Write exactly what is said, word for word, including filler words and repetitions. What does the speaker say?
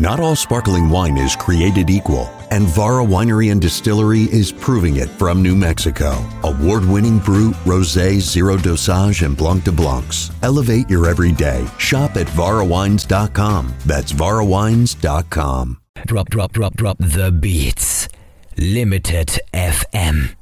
Not all sparkling wine is created equal, and Vara Winery and Distillery is proving it from New Mexico. Award-winning Brut, Rosé, Zero Dosage, and Blanc de Blancs. Elevate your everyday. Shop at vara wines dot com. That's vara wines dot com. Drop, drop, drop, drop the beats. Limited F M.